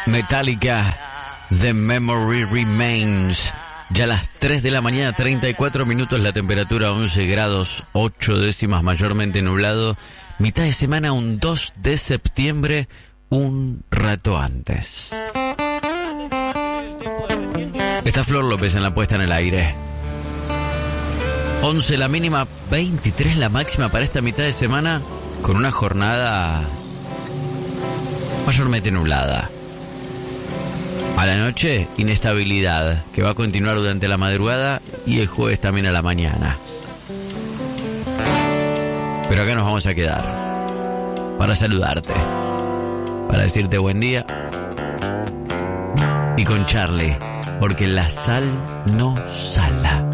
Metallica, The Memory Remains. Ya a las 3 de la mañana, 34 minutos, la temperatura 11 grados, 8 décimas, mayormente nublado. Mitad de semana, un 2 de septiembre, un rato antes. Está Flor López en la puesta en el aire. 11 la mínima, 23 la máxima para esta mitad de semana, con una jornada mayormente nublada. A la noche, inestabilidad, que va a continuar durante la madrugada y el jueves también a la mañana. Pero acá nos vamos a quedar para saludarte, para decirte buen día y con Charlie, porque la sal no sala.